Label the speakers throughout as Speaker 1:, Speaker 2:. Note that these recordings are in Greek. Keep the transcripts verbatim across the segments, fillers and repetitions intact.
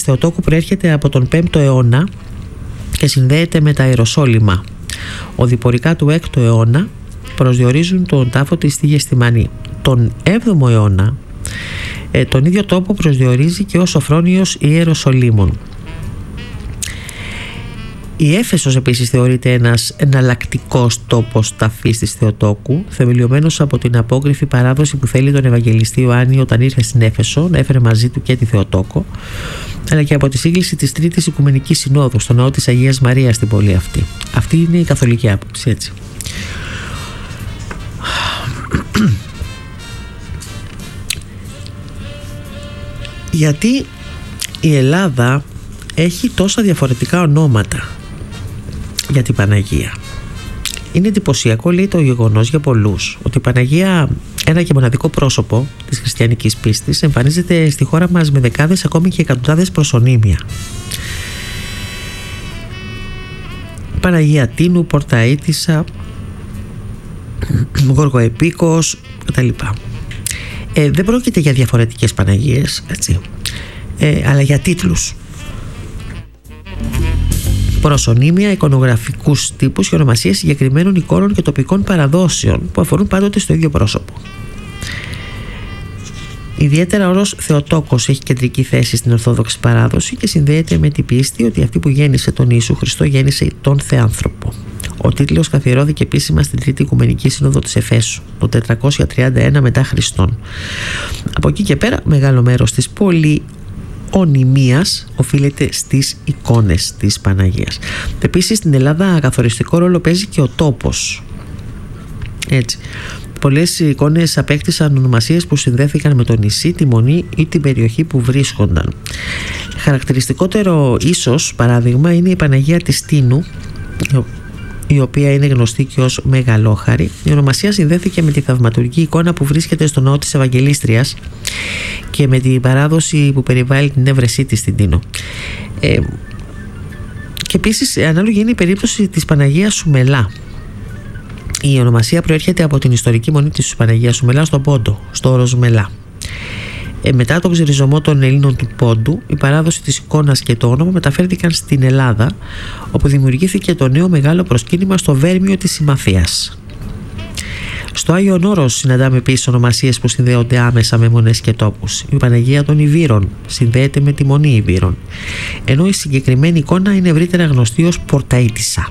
Speaker 1: Θεοτόκου προέρχεται από τον πέμπτο αιώνα και συνδέεται με τα Ιεροσόλυμα. Οδηπορικά του έκτου αιώνα προσδιορίζουν τον τάφο της στη Γεστημανή. Τον έβδομο αιώνα ε, τον ίδιο τόπο προσδιορίζει και ο Σοφρόνιος Ιεροσολύμων. Η Έφεσος επίσης θεωρείται ένας εναλλακτικός τόπος ταφής της Θεοτόκου, θεμελιωμένος από την απόκριφη παράδοση που θέλει τον Ευαγγελιστή Ιωάννη όταν ήρθε στην Έφεσο να έφερε μαζί του και τη Θεοτόκο, αλλά και από τη σύγκληση της Τρίτης Οικουμενικής Συνόδου στο ναό της Αγίας Μαρίας στην πόλη αυτή. Αυτή είναι η καθολική άποψη, έτσι. Γιατί η Ελλάδα έχει τόσα διαφορετικά ονόματα για την Παναγία? Είναι εντυπωσιακό, λέει, το γεγονός για πολλούς ότι η Παναγία, ένα και μοναδικό πρόσωπο της χριστιανικής πίστης, εμφανίζεται στη χώρα μας με δεκάδες ακόμη και εκατοντάδες προσωνύμια. Παναγία Τίνου, Πορταΐτισσα, Γοργοεπίκος κτλ. Ε, δεν πρόκειται για διαφορετικές Παναγίες, έτσι, ε, αλλά για τίτλους, προσωνύμια, εικονογραφικούς τύπους και ονομασίες συγκεκριμένων εικόνων και τοπικών παραδόσεων που αφορούν πάντοτε στο ίδιο πρόσωπο. Ιδιαίτερα ο όρος Θεοτόκος έχει κεντρική θέση στην Ορθόδοξη παράδοση και συνδέεται με την πίστη ότι αυτή που γέννησε τον Ιησού Χριστό γέννησε τον Θεάνθρωπο. Ο τίτλος καθιερώθηκε επίσημα στην Τρίτη Οικουμενική Σύνοδο της Εφέσου το τετρακόσια τριάντα ένα μετά Χριστόν. Από εκεί και πέρα μεγάλο μέρος της πολυονυμίας οφείλεται στις εικόνες της Παναγίας. Επίσης στην Ελλάδα καθοριστικό ρόλο παίζει και ο τόπος. Έτσι. Πολλές εικόνες απέκτησαν ονομασίες που συνδέθηκαν με το νησί, τη μονή ή την περιοχή που βρίσκονταν. Χαρακτηριστικότερο ίσως παράδειγμα είναι η Παναγία της Τίνου, η οποία είναι γνωστή και ως Μεγαλόχαρη. Η ονομασία συνδέθηκε με τη θαυματουργική εικόνα που βρίσκεται στο ναό της Ευαγγελίστριας και με την παράδοση που περιβάλλει την έβρεσή της στην Τίνο. Ε, και επίσης ανάλογη είναι η περίπτωση της Παναγίας Σουμελά. Η ονομασία προέρχεται από την ιστορική μονή της Παναγίας Σουμελά στον Πόντο, στο όρος Μελά. Ε, μετά τον ξεριζωμό των Ελλήνων του Πόντου, η παράδοση της εικόνας και το όνομα μεταφέρθηκαν στην Ελλάδα, όπου δημιουργήθηκε το νέο μεγάλο προσκύνημα στο Βέρμιο της Συμμαθίας. Στο Άγιον Όρος συναντάμε επίσης ονομασίες που συνδέονται άμεσα με μονές και τόπους. Η Παναγία των Ιβύρων συνδέεται με τη Μονή Ιβύρων, ενώ η συγκεκριμένη εικόνα είναι ευρύτερα γνωστή ως Πορταΐτισσα.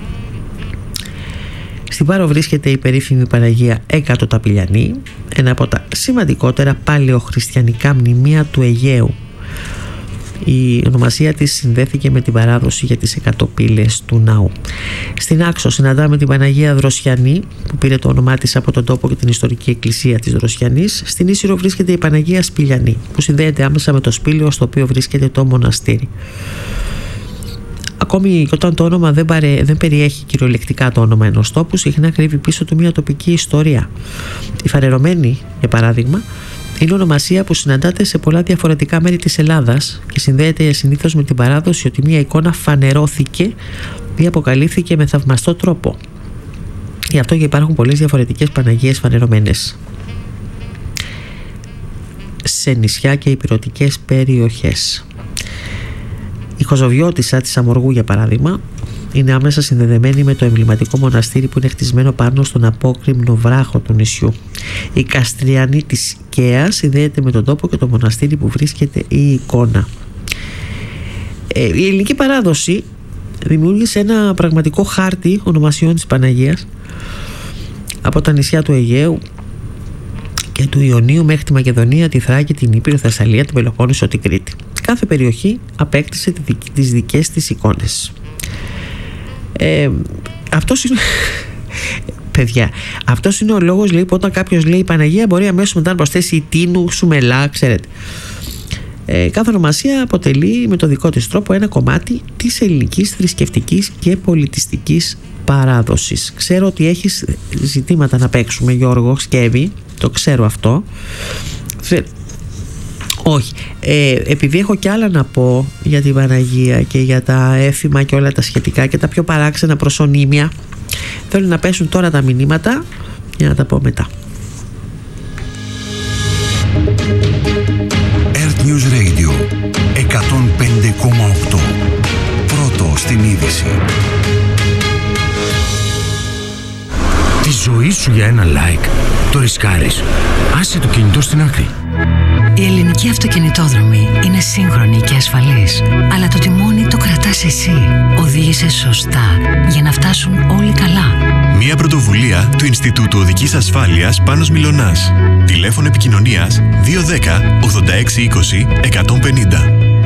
Speaker 1: Στην Πάρο βρίσκεται η περίφημη Παναγία Εκατοταπηλιανή, ένα από τα σημαντικότερα παλαιοχριστιανικά μνημεία του Αιγαίου. Η ονομασία της συνδέθηκε με την παράδοση για τις εκατοπύλες του ναού. Στην Άξο συναντάμε την Παναγία Δροσιανή, που πήρε το όνομά της από τον τόπο και την ιστορική εκκλησία της Δροσιανής. Στην Ίσυρο βρίσκεται η Παναγία Σπηλιανή, που συνδέεται άμεσα με το σπήλαιο στο οποίο βρίσκεται το μοναστήρι. Ακόμη και όταν το όνομα δεν, παρε, δεν περιέχει κυριολεκτικά το όνομα ενός τόπου, συχνά κρύβει πίσω του μια τοπική ιστορία. Η Φανερωμένη, για παράδειγμα, είναι ονομασία που συναντάται σε πολλά διαφορετικά μέρη της Ελλάδας και συνδέεται συνήθως με την παράδοση ότι μια εικόνα φανερώθηκε ή αποκαλύφθηκε με θαυμαστό τρόπο. Γι' αυτό και υπάρχουν πολλές διαφορετικές Παναγίες φανερωμένες σε νησιά και ηπειρωτικές περιοχές. Η Χοζοβιώτισσα της Αμοργού, για παράδειγμα, είναι άμεσα συνδεδεμένη με το εμβληματικό μοναστήρι που είναι χτισμένο πάνω στον απόκρημνο βράχο του νησιού. Η Καστριανή της Καίας συνδέεται με τον τόπο και το μοναστήρι που βρίσκεται η εικόνα. Ε, η ελληνική παράδοση δημιούργησε ένα πραγματικό χάρτη ονομασιών της Παναγίας από τα νησιά του Αιγαίου και του Ιωνίου μέχρι τη Μακεδονία, τη Θράκη, την Ήπειρο, Θεσσαλία, την Πελοπόννησο, την Κρήτη. Κάθε περιοχή απέκτησε τις δικές της εικόνες. Ε, αυτός είναι... Παιδιά, αυτός είναι ο λόγος, λέει, που όταν κάποιος λέει Παναγία μπορεί αμέσως μετά να προσθέσει η Τίνου, Σουμελά, ξέρετε. Ε, κάθε ονομασία αποτελεί με το δικό της τρόπο ένα κομμάτι της ελληνικής θρησκευτικής και πολιτιστικής παράδοσης. Ξέρω ότι έχεις ζητήματα να παίξουμε, Γιώργο Σκεύη, το ξέρω αυτό. Όχι, ε, επειδή έχω κι άλλα να πω για την Παναγία και για τα έθιμα και όλα τα σχετικά και τα πιο παράξενα προσωνύμια, θέλω να πέσουν τώρα τα μηνύματα για να τα πω μετά.
Speaker 2: Earth News Radio εκατόν πέντε πέντε κόμμα οκτώ. Πρώτο στην είδηση.
Speaker 3: Τη ζωή σου για ένα like το ρισκάρεις. Άσε το κινητό στην άκρη.
Speaker 4: Η ελληνική αυτοκινητόδρομη είναι σύγχρονη και ασφαλής, αλλά το τιμόνι το κρατάς εσύ. Οδήγησε σωστά για να φτάσουν όλοι καλά.
Speaker 5: Μια πρωτοβουλία του Ινστιτούτου Οδικής Ασφάλειας Πάνος Μιλωνάς. Τηλέφωνο επικοινωνίας δύο ένα μηδέν ογδόντα έξι είκοσι εκατόν πενήντα.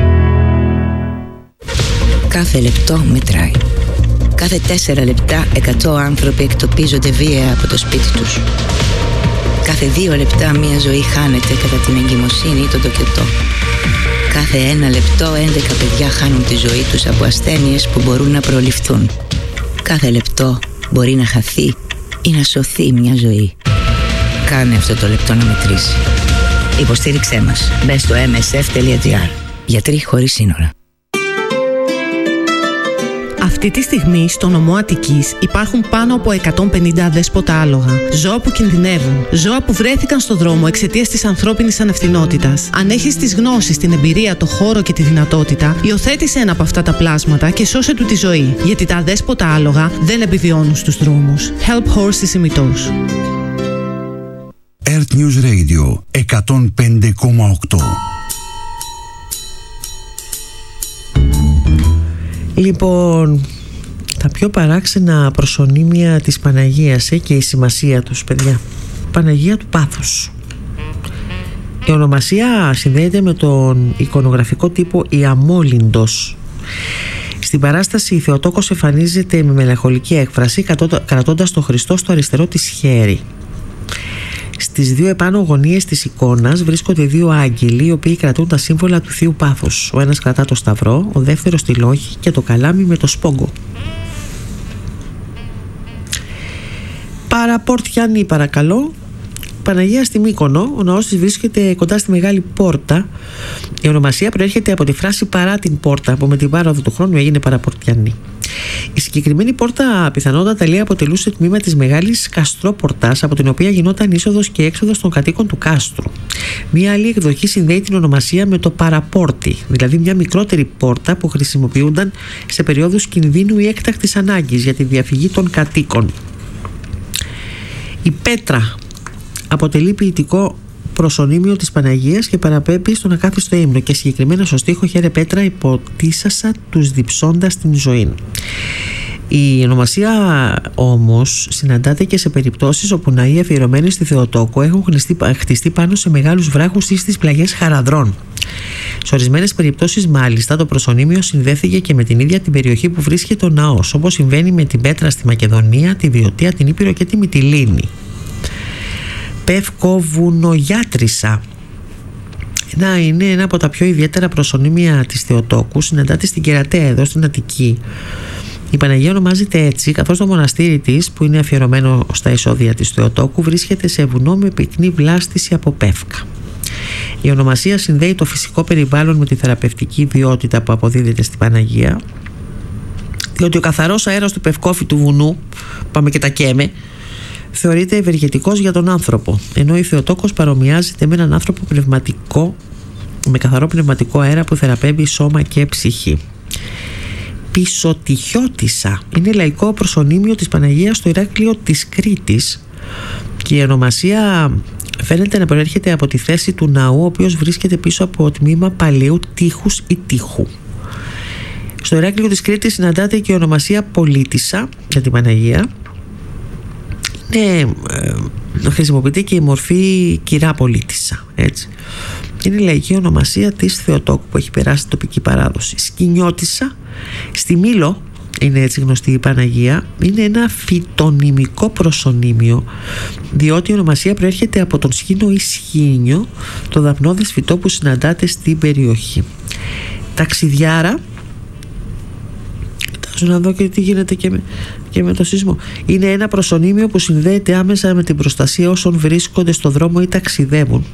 Speaker 6: Κάθε λεπτό μετράει. Κάθε τέσσερα λεπτά εκατό άνθρωποι εκτοπίζονται βία από το σπίτι τους. Κάθε δύο λεπτά μία ζωή χάνεται κατά την εγκυμοσύνη ή τον τοκετό. Κάθε ένα λεπτό έντεκα παιδιά χάνουν τη ζωή τους από ασθένειες που μπορούν να προληφθούν. Κάθε λεπτό μπορεί να χαθεί ή να σωθεί μια ζωή. Κάνε αυτό το λεπτό να μετρήσει. Υποστήριξέ μας. Μπες στο εμ ες εφ τελεία τζι άρ. Γιατροί χωρίς σύνορα.
Speaker 7: Αυτή τη στιγμή στο νομό Αττικής υπάρχουν πάνω από εκατόν πενήντα αδέσποτα άλογα. Ζώα που κινδυνεύουν. Ζώα που βρέθηκαν στο δρόμο εξαιτίας της ανθρώπινης ανευθυνότητας. Αν έχεις τις γνώσεις, την εμπειρία, το χώρο και τη δυνατότητα, υιοθέτησε ένα από αυτά τα πλάσματα και σώσε του τη ζωή. Γιατί τα αδέσποτα άλογα δεν επιβιώνουν στους δρόμους. Help Horses ημιτός.
Speaker 2: Earth News Radio εκατόν πέντε κόμμα οκτώ.
Speaker 1: Λοιπόν, τα πιο παράξενα προσωνύμια της Παναγίας ε, και η σημασία τους, παιδιά. Παναγία του Πάθους. Η ονομασία συνδέεται με τον εικονογραφικό τύπο Ιαμόλυντος. Στην παράσταση η Θεοτόκος εμφανίζεται με μελαγχολική έκφραση κρατώντας τον Χριστό στο αριστερό της χέρι. Στις δύο επάνω γωνίες της εικόνας βρίσκονται δύο άγγελοι οι οποίοι κρατούν τα σύμβολα του Θείου Πάθους. Ο ένας κρατά το σταυρό, ο δεύτερος τη λόγχη και το καλάμι με το σπόγκο. Παραπορτιανή παρακαλώ. Παναγία στη Μύκονο, ο ναός της βρίσκεται κοντά στη Μεγάλη Πόρτα. Η ονομασία προέρχεται από τη φράση παρά την πόρτα που με την πάροδο του χρόνου έγινε Παραπορτιανή. Η συγκεκριμένη πόρτα πιθανότατα λέει αποτελούσε τμήμα της Μεγάλης Καστρόπορτας από την οποία γινόταν είσοδος και έξοδος των κατοίκων του κάστρου. Μία άλλη εκδοχή συνδέει την ονομασία με το παραπόρτι, δηλαδή μια μικρότερη πόρτα που χρησιμοποιούνταν σε περίοδους κινδύνου ή έκτακτης ανάγκης για τη διαφυγή των κατοίκων. Η πέτρα αποτελεί ποιητικό προσωνύμιο της Παναγίας και παραπέμπει στον ακάθιστο ύμνο και συγκεκριμένα στο στίχο «Χαίρε Πέτρα, υποτίσασα τους διψώντας την ζωή». Η ονομασία όμως συναντάται και σε περιπτώσεις όπου ναοί αφιερωμένοι στη Θεοτόκο έχουν χτιστεί πάνω σε μεγάλους βράχους ή στις πλαγιές χαραδρών. Σε ορισμένες περιπτώσεις μάλιστα το προσωνύμιο συνδέθηκε και με την ίδια την περιοχή που βρίσκεται ο ναός, όπως συμβαίνει με την Πέτρα στη Μακεδονία, τη Βιωτία, την Ήπειρο και τη Μυτιλήνη. Πευκοβουνογιάτρισα. Να είναι ένα από τα πιο ιδιαίτερα προσωνύμια της Θεοτόκου, συναντάται στην Κερατέα εδώ στην Αττική. Η Παναγία ονομάζεται έτσι καθώς το μοναστήρι της, που είναι αφιερωμένο στα εισόδια της Θεοτόκου, βρίσκεται σε βουνό με πυκνή βλάστηση από πεύκα. Η ονομασία συνδέει το φυσικό περιβάλλον με τη θεραπευτική ιδιότητα που αποδίδεται στην Παναγία, διότι ο καθαρός αέρας του πευκόφυτου βουνού, πάμε και τα καίμε, θεωρείται ευεργετικός για τον άνθρωπο, ενώ η Θεοτόκος παρομοιάζεται με έναν άνθρωπο πνευματικό, με καθαρό πνευματικό αέρα που θεραπεύει σώμα και ψυχή. Πισωτυχιώτισσα είναι λαϊκό προσωνύμιο της Παναγίας στο Ηράκλειο της Κρήτης και η ονομασία φαίνεται να προέρχεται από τη θέση του ναού, ο οποίος βρίσκεται πίσω από τμήμα παλαιού τείχους ή τείχου. Στο Ηράκλειο της Κρήτης συναντάται και η ονομασία Πολίτισσα για την Παναγία. Ναι, ε, χρησιμοποιείται και η μορφή κυρά Πολίτισσα, έτσι. Είναι η λαϊκή ονομασία της Θεοτόκου που έχει περάσει στην τοπική παράδοση. Σκηνιώτισσα, στη Μήλο είναι έτσι γνωστή η Παναγία, είναι ένα φυτονυμικό προσωνύμιο, διότι η ονομασία προέρχεται από τον σκήνο ή σχήνιο, το δαπνώδες φυτό που συναντάται στην περιοχή. Ταξιδιάρα, κοιτάζω να δω και τι γίνεται και με, και με το σεισμό. Είναι ένα προσωνύμιο που συνδέεται άμεσα με την προστασία όσων βρίσκονται στο δρόμο ή ταξιδεύουν,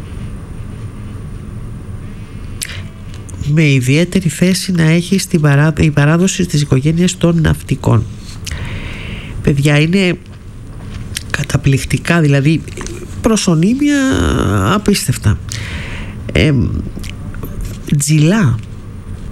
Speaker 1: με ιδιαίτερη θέση να έχει στην παρά... η παράδοση της οικογένειας των ναυτικών. Παιδιά, είναι καταπληκτικά, δηλαδή προσωνύμια απίστευτα. ε, Τζιλά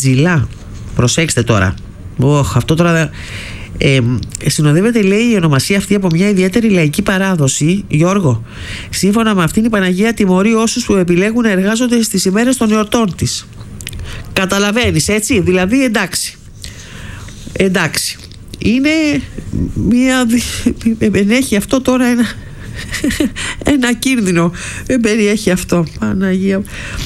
Speaker 1: Αρτζιλά. Προσέξτε τώρα. Οχ, αυτό τώρα. Ε, συνοδεύεται, λέει, η ονομασία αυτή από μια ιδιαίτερη λαϊκή παράδοση, Γιώργο. Σύμφωνα με αυτήν, η Παναγία τιμωρεί όσους που επιλέγουν να εργάζονται στις ημέρες των εορτών της. Καταλαβαίνεις, έτσι? Δηλαδή, εντάξει. Εντάξει. Είναι μια. Ενέχει αυτό τώρα ένα. Ένα κίνδυνο. Δεν περιέχει αυτό. Παναγία.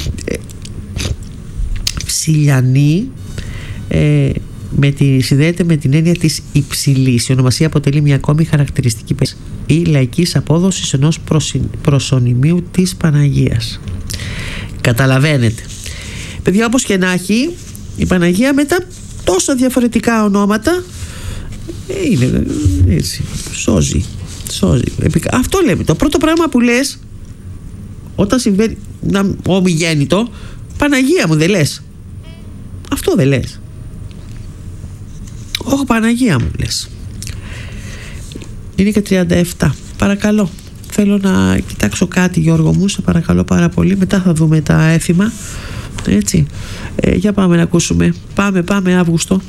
Speaker 1: Ψηλιανή. Ε, με τη, συνδέεται με την έννοια της υψηλής. Η ονομασία αποτελεί μια ακόμη χαρακτηριστική ή λαϊκής απόδοσης ενός προσωνυμίου της Παναγίας. Καταλαβαίνετε, παιδιά, όπως και να έχει, η Παναγία με τα τόσα διαφορετικά ονόματα είναι έτσι, σώζει, σώζει. Αυτό λέμε. Το πρώτο πράγμα που λες όταν συμβαίνει να, ομιγέννητο, Παναγία μου δεν λες? Αυτό δεν λες? Όχι, Παναγία μου λες. Είναι και τριάντα επτά. Παρακαλώ, θέλω να κοιτάξω κάτι, Γιώργο μου, σε παρακαλώ πάρα πολύ. Μετά θα δούμε τα έθιμα. Έτσι. Ε, για πάμε να ακούσουμε. Πάμε, πάμε Αύγουστο.